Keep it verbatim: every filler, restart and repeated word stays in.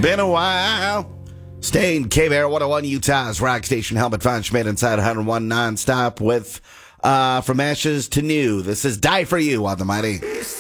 Been a while. Staying K-Bear one oh one, Utah's rock station. Helmet Von Schmidt inside one oh one nonstop with uh, From Ashes to New. This is Die For You on the Mighty.